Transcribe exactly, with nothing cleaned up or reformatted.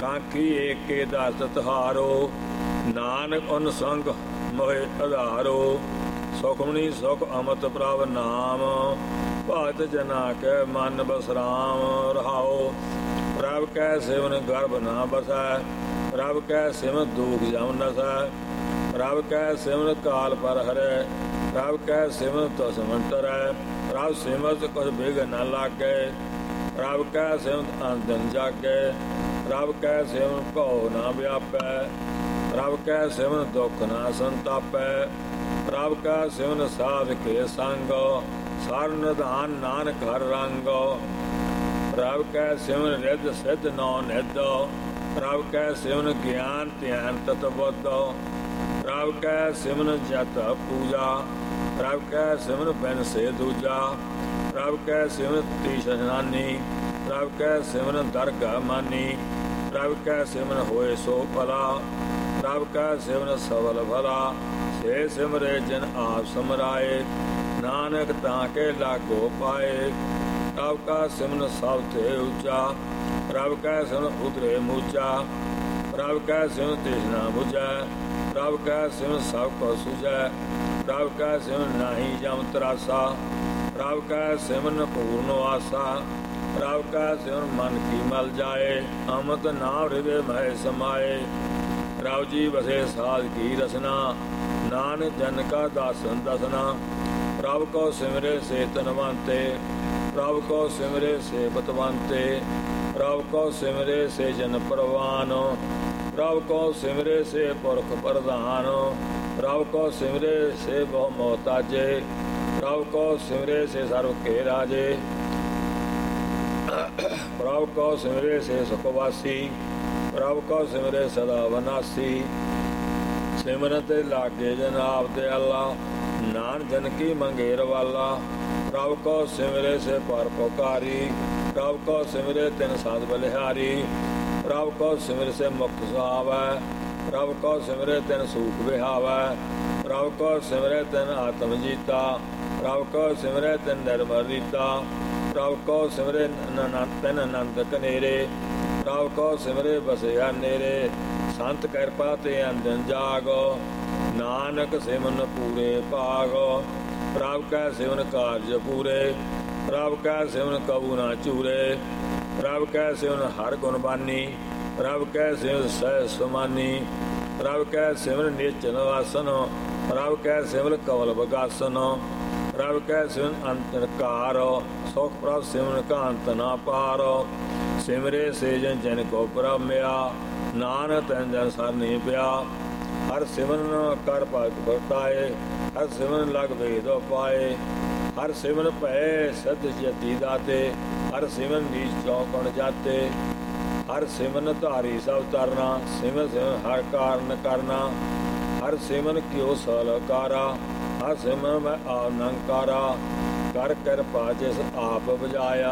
ਕਾਂਖੀ ਏਕੇ ਦਾਸ ਤਿਹਾਰੋ, ਨਾਨਕ ਅਨ ਸੰਗ ਮੋਹਿ ਆਧਾਰੋ। ਸੁਖਮਨੀ ਸੁਖ ਅਮਤ ਪ੍ਰਭ ਨਾਮ, ਭਗਤ ਜਨਾ ਕੈ ਮਨ ਬਸਰਾਮ ਰਹਾਓ। ਪ੍ਰਭ ਕੈ ਸਿਵਨ ਗਰਭ ਨਾ ਬਸੈ, ਪ੍ਰਭ ਕੈ ਸਿਮਨ ਦੁਖ ਜਮ ਨਸੈ। ਪ੍ਰਭ ਕੈ ਸਿਮਨ ਕਾਲ ਪਰ ਹਰੈ, ਪ੍ਰਭ ਕੈ ਸਿਮਨ ਤਸਮਨ ਤਰੈ। ਪ੍ਰਭ ਸਿਮਰਤ ਕੁਛ ਬਿਘ ਨ ਲਾਗੈ, ਪ੍ਰਭ ਕੈ ਸਿਮਨ ਅੰਦਨ ਜਾਗੈ। ਪ੍ਰਭ ਕੈ ਸਿਮਨ ਭਉ ਨਾ ਵਿਆਪੈ, ਪ੍ਰਭ ਕੈ ਸਿਮਨ ਦੁਖ ਨਾ ਸੰਤਾਪੈ। ਪ੍ਰਭ ਕੈ ਸਿਮਨ ਸਾਧ ਕੇ ਸੰਗ, ਸਰ ਨਿਧਾਨ ਨਾਨਕ ਹਰਿ ਰੰਗ। ਪ੍ਰਭ ਕੈ ਸਿਮਨ ਰਿੱਧ ਸਿੱਧ ਨੌ ਨਿਧ, ਪ੍ਰਭ ਕੈ ਸਿਮਨ ਗਿਆਨ ਧਿਆਨ ਤਤ ਬੁੱਧ। ਪ੍ਰਭ ਕੈ ਸਿਮਨ ਜਤ ਪੂਜਾ, ਪ੍ਰਭ ਕੈ ਸਿਮਨ ਬਿਨ ਸੇ ਦੂਜਾ। ਪ੍ਰਭ ਕੈ ਸਿਮਨ ਤੀਸਨ ਨਾਨੀ, ਪ੍ਰਭ ਕੈ ਸਿਮਨ ਦਰਗਾਹ ਮਾਨੀ। ਪ੍ਰਭ ਕੈ ਸਿਮਨ ਹੋਏ ਸੋ ਭਲਾ, ਪ੍ਰਭ ਕੈ ਸਿਮਨ ਸਬਲ ਭਲਾ। ਸੇ ਸਿਮਰੇ ਜਿਨ ਆਪ ਸਮਰਾਏ, ਨਾਨਕ ਤਾਂ ਕੇ ਲਾਗੋ ਪਾਏ। ਪ੍ਰਭ ਕਾ ਸਿਮਨ ਸਭ ਤੇ ਉੱਚਾ, ਪ੍ਰਭ ਕੈ ਸਿਮਨ ਉਤਰੇ ਮੂਚਾ। ਪ੍ਰਭ ਕੈ ਸਿਮਨ ਤ੍ਰਿਸ਼ਨਾ ਬੁਝੈ, ਪ੍ਰਭ ਕੈ ਸਿਮਨ ਸਭ ਕੋ ਸੁਝੈ। ਪ੍ਰਭ ਕੈ ਸਿਮਨ ਨਾਹੀ ਜਮ ਤਰਾਸਾ, ਪ੍ਰਭ ਕੈ ਸਿਮਨ ਪੂਰਨ ਆਸਾ। ਪ੍ਰਭ ਕੈ ਸਿਮਨ ਮਨ ਕੀ ਮਲ ਜਾਏ, ਅੰਮ੍ਰਿਤ ਨਾਮ ਹਿਰਦੇ ਮਹਿ ਸਮਾਏ। ਪ੍ਰਭ ਜੀ ਵਸੇ ਸਾਧ ਕੀ ਰਸਨਾ, ਨਾਨਕ ਜਨ ਕਾ ਦਾਸਨ ਦਸਨਾ। ਪ੍ਰਭ ਕੋ ਸਿਮਰੇ ਸੇ ਤਨਵੰਤੇ, ਪ੍ਰਭ ਕੋ ਸਿਮਰੇ ਸੇ ਬਤਵੰਤੇ। ਪ੍ਰਭ ਕੋ ਸਿਮਰੇ ਸੇ ਜਨ ਪ੍ਰਵਾਨ, ਪ੍ਰਭ ਕੋ ਸਿਮਰੇ ਸੇ ਪੁਰਖ ਪ੍ਰਧਾਨ। ਪ੍ਰਭ ਕੋ ਸਿਮਰੇ ਸੇ ਬਹੁ ਮੋਹਤਾਜੇ, ਪ੍ਰਭ ਕੋ ਸਿਮਰੇ ਸੇ ਸਰਬ ਕੇ ਰਾਜੇ। ਪ੍ਰਭ ਕੋ ਸਿਮਰੇ ਸੇ ਸੁਖ ਵਾਸੀ, ਪ੍ਰਭ ਕੋ ਸਿਮਰੇ ਸਦਾ ਵਨਾਸੀ। ਸਿਮਰਨ ਤੇ ਲਾਗੇ ਜਨ ਆਪ ਦਿਆਲਾ, ਨਾਨਕ ਜਨ ਕੀ ਮੰਗੇਰ ਵਾਲਾ। ਪ੍ਰਭ ਕੋ ਸਿਮਰੇ ਸੇ ਪਰ ਪੁਕਾਰੀ, ਪ੍ਰਭ ਕੋ ਸਿਮਰੇ ਤਿਨ ਸਾਧ ਬਲਿਹਾਰੀ। ਪ੍ਰਭ ਕੋ ਸਿਮਰੇ ਸੇ ਮੁਕਤ ਸੁਹਾਵੈ, ਪ੍ਰਭ ਕੋ ਸਿਮਰੇ ਤਿਨ ਸੂਖ ਵਿਹਾਵੈ। ਪ੍ਰਭ ਕੋ ਸਿਮਰੇ ਤਿਨ ਆਤਮ ਜੀਤਾ, ਪ੍ਰਭ ਕੋ ਸਿਮਰੇ ਤਿਨ ਨਿਰਮਲ ਰੀਤਾ। ਪ੍ਰਭ ਕੋ ਸਿਮਰੇ ਤਿਨ ਅਨੰਦ ਕਨੇਰੇ, ਪ੍ਰਭ ਕੋ ਸਿਮਰੇ ਬਸਿਆ ਨੇਰੇ। ਸੰਤ ਕਿਰਪਾ ਤੇ ਅੰਜਨ ਜਾਗੋ, ਨਾਨਕ ਸਿਮਨ ਪੂਰੇ ਭਾਗੋ। ਪ੍ਰਭ ਕੈ ਸਿਮਨ ਕਾਰਜ ਪੂਰੇ, ਪ੍ਰਭ ਕੈ ਸਿਮਨ ਕਬੂ ਨਾ ਚੂਰੇ। ਪ੍ਰਭ ਕੈ ਸਿਮਨ ਹਰ ਗੁਣ ਬਾਨੀ, ਪ੍ਰਭ ਕੈ ਸਿਮਨ ਸਹਿ ਸੁਮਾਨੀ। ਪ੍ਰਭ ਕੈ ਸਿਮਨ ਨਿਚਨ ਆਸਨ, ਪ੍ਰਭ ਕੈ ਸਿਮਨ ਕਵਲ ਬਗਾਸਨ। ਪ੍ਰਭ ਕੈ ਸਿਮਨ ਅੰਤਰਕਾਰ, ਸੁਖ ਪ੍ਰਭ ਸਿਮਨ ਕਾ ਅੰਤ ਨਾ ਪਾਰ। ਸਿਮਰੇ ਸੇ ਜਨ ਜਨ ਕੋ ਪ੍ਰਭ ਮਿਆ, ਨਾਨਕ ਤਨ ਜਨ ਸਰਨੀ ਪਿਆ। ਹਰ ਸਿਮਰਨ ਕਰ ਭਗਤ ਵਰਤਾਏ, ਹਰ ਸਿਮਰਨ ਲਗ ਵੇਦ ਪਾਏ। ਹਰ ਸਿਮਰਨ ਭੈ ਸਦ ਜਤੀ ਦਾਤੇ, ਹਰ ਸਿਮਰਨ ਨੀਚ ਚੌਕਣ ਜਾਤੇ। ਹਰ ਸਿਮਰਨ ਧਾਰੀ ਸਭ ਤਰਨਾ, ਸਿਮਰਨ ਸਿਮਰਨ ਹਰ ਕਾਰਨ ਕਰਨਾ। ਹਰ ਸਿਮਰਨ ਕਿਉ ਸਲਕਾਰਾ, ਹਰ ਸਿਮਰਨ ਮੈਂ ਆਨੰਕਾਰਾ। ਕਰ ਕਿਰਪਾ ਜਿਸ ਆਪ ਬੁਝਾਇਆ,